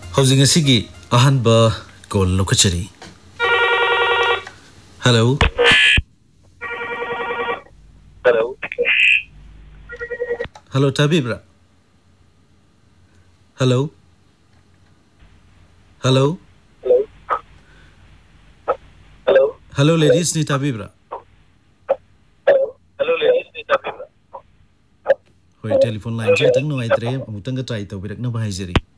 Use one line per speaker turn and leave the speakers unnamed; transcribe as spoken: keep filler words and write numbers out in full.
Housing asigi ahanba call lokachari. Hello.
Hello.
Hello Tabibra. Hello. Hello.
Hello. Hello.
Hello ladies ni Tabibra.
Hello ladies ni Tabibra.
Hoi telephone line je tang no aitre amutang ga try to birak na bahai jari.